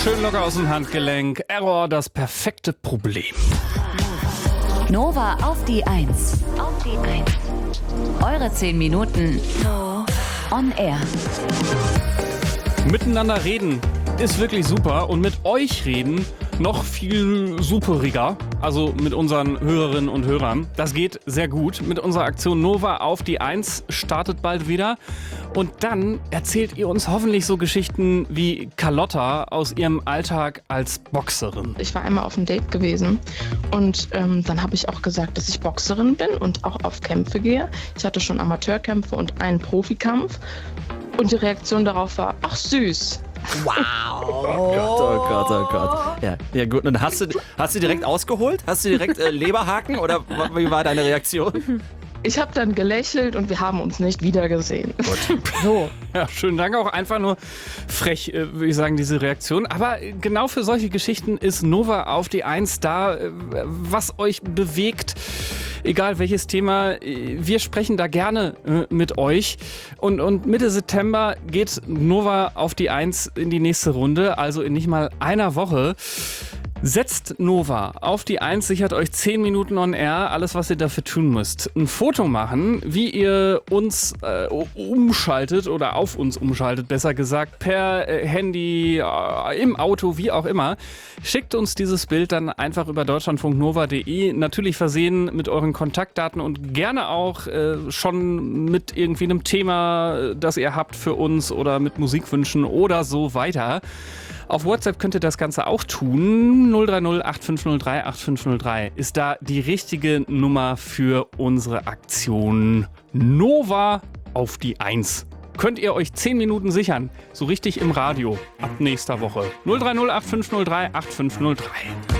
Schön locker aus dem Handgelenk. Error, das perfekte Problem. Nova auf die 1. Auf die 1. Eure 10 Minuten on air. Miteinander reden ist wirklich super und mit euch reden noch viel superiger. Also mit unseren Hörerinnen und Hörern. Das geht sehr gut. Mit unserer Aktion Nova auf die 1 startet bald wieder. Und dann erzählt ihr uns hoffentlich so Geschichten wie Carlotta aus ihrem Alltag als Boxerin. Ich war einmal auf einem Date gewesen und dann habe ich auch gesagt, dass ich Boxerin bin und auch auf Kämpfe gehe. Ich hatte schon Amateurkämpfe und einen Profikampf und die Reaktion darauf war, ach süß. Wow. Oh Gott. Ja, gut. Und hast du direkt ausgeholt? Hast du direkt Leberhaken oder wie war deine Reaktion? Ich habe dann gelächelt und wir haben uns nicht wiedergesehen. Gut. So. Ja, schönen Dank. Auch einfach nur frech, würde ich sagen, diese Reaktion. Aber genau für solche Geschichten ist Nova auf die 1 da, was euch bewegt. Egal welches Thema, wir sprechen da gerne mit euch. Und Mitte September geht Nova auf die 1 in die nächste Runde, also in nicht mal einer Woche. Setzt Nova auf die 1, sichert euch 10 Minuten on air, alles was ihr dafür tun müsst. Ein Foto machen, wie ihr uns umschaltet oder auf uns umschaltet, besser gesagt, per Handy, im Auto, wie auch immer. Schickt uns dieses Bild dann einfach über deutschlandfunknova.de, natürlich versehen mit euren Kontaktdaten und gerne auch schon mit irgendwie einem Thema, das ihr habt für uns oder mit Musikwünschen oder so weiter. Auf WhatsApp könnt ihr das Ganze auch tun. 030 8503 8503 ist da die richtige Nummer für unsere Aktion Nova auf die 1. Könnt ihr euch 10 Minuten sichern, so richtig im Radio, ab nächster Woche. 030 8503 8503.